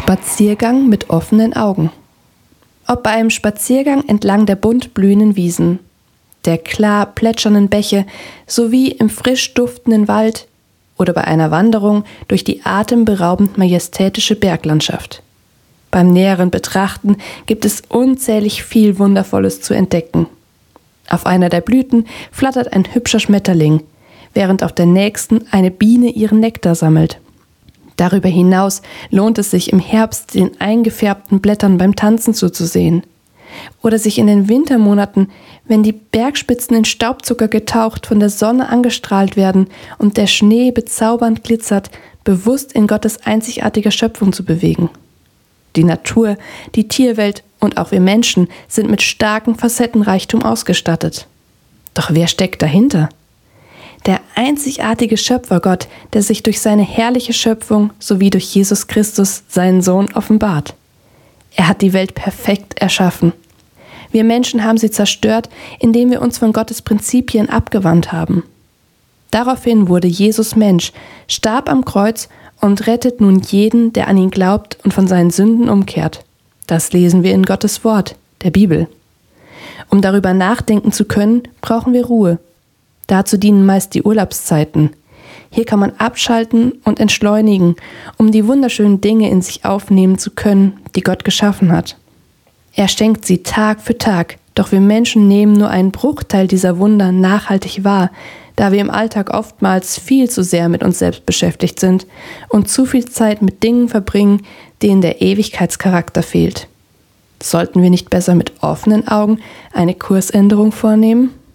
Spaziergang mit offenen Augen. Ob bei einem Spaziergang entlang der bunt blühenden Wiesen, der klar plätschernden Bäche sowie im frisch duftenden Wald oder bei einer Wanderung durch die atemberaubend majestätische Berglandschaft. Beim näheren Betrachten gibt es unzählig viel Wundervolles zu entdecken. Auf einer der Blüten flattert ein hübscher Schmetterling, während auf der nächsten eine Biene ihren Nektar sammelt. Darüber hinaus lohnt es sich im Herbst den eingefärbten Blättern beim Tanzen zuzusehen. Oder sich in den Wintermonaten, wenn die Bergspitzen in Staubzucker getaucht, von der Sonne angestrahlt werden und der Schnee bezaubernd glitzert, bewusst in Gottes einzigartiger Schöpfung zu bewegen. Die Natur, die Tierwelt und auch wir Menschen sind mit starkem Facettenreichtum ausgestattet. Doch wer steckt dahinter? Der einzigartige Schöpfergott, der sich durch seine herrliche Schöpfung sowie durch Jesus Christus, seinen Sohn, offenbart. Er hat die Welt perfekt erschaffen. Wir Menschen haben sie zerstört, indem wir uns von Gottes Prinzipien abgewandt haben. Daraufhin wurde Jesus Mensch, starb am Kreuz und rettet nun jeden, der an ihn glaubt und von seinen Sünden umkehrt. Das lesen wir in Gottes Wort, der Bibel. Um darüber nachdenken zu können, brauchen wir Ruhe. Dazu dienen meist die Urlaubszeiten. Hier kann man abschalten und entschleunigen, um die wunderschönen Dinge in sich aufnehmen zu können, die Gott geschaffen hat. Er schenkt sie Tag für Tag, doch wir Menschen nehmen nur einen Bruchteil dieser Wunder nachhaltig wahr, da wir im Alltag oftmals viel zu sehr mit uns selbst beschäftigt sind und zu viel Zeit mit Dingen verbringen, denen der Ewigkeitscharakter fehlt. Sollten wir nicht besser mit offenen Augen eine Kursänderung vornehmen?